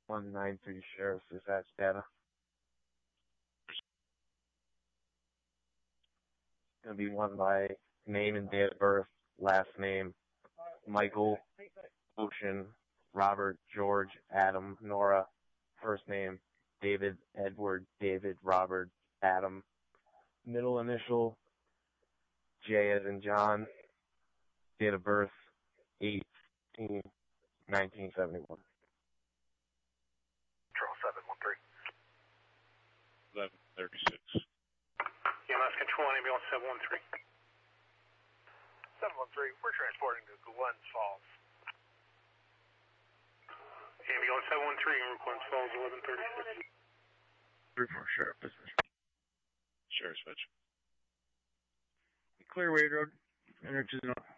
193 Sheriff's Dispatch data. Going to be one by name and date of birth, last name, Michael, Ocean, Robert, George, Adam, Nora, first name, David, Edward, David, Robert, Adam, middle initial, J as in John, date of birth, 1971. Control 713. 1136. EMS Control, ambulance 713. 713, we're transporting to Glens Falls. Ambulance 713, Glens Falls, 1136. 3-4 Sheriff Dispatch. Sheriff's Dispatch. Clear Wade Road. Enter 2-0.